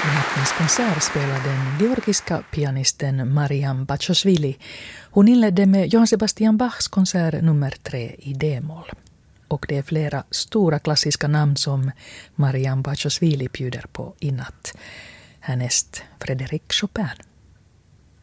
I nattens konsert spelar den georgiska pianisten Mariam Bachashvili. Hon inledde med Johann Sebastian Bachs konsert nummer 3 i D-moll. Och det är flera stora klassiska namn som Mariam Bachashvili bjuder på i natt. Härnäst Frédéric Chopin.